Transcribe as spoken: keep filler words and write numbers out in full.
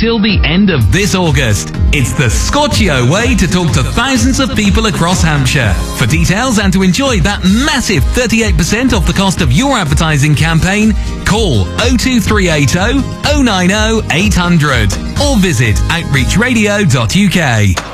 until the end of this August. It's the Scorchio way to talk to thousands of people across Hampshire. For details and to enjoy that massive thirty-eight percent off the cost of your advertising campaign, call oh two three eight oh, oh nine oh, eight hundred or visit outreach radio dot U K.